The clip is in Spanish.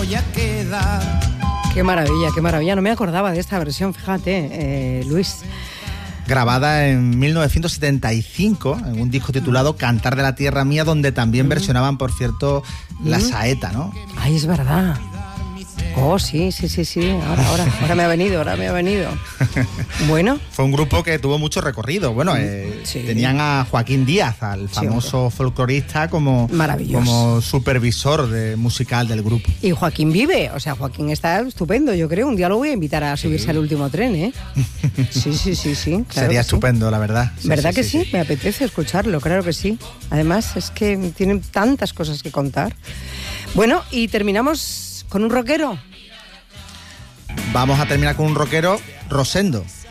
ya queda. Qué maravilla, no me acordaba de esta versión, fíjate, Luis. Grabada en 1975 en un disco titulado Cantar de la Tierra Mía, donde también versionaban, por cierto, la saeta, ¿no? Ay, es verdad. Oh, sí. Ahora me ha venido. Bueno. Fue un grupo que tuvo mucho recorrido. Bueno, sí. Tenían a Joaquín Díaz, al famoso folclorista, como supervisor musical del grupo. Y Joaquín vive, o sea, Joaquín está estupendo, yo creo. Un día lo voy a invitar a subirse al último tren, ¿eh? Sí. Claro, sería estupendo, la verdad. ¿Verdad que sí? Me apetece escucharlo, claro que sí. Además, es que tienen tantas cosas que contar. Bueno, y terminamos con un rockero. Vamos a terminar con un rockero, Rosendo.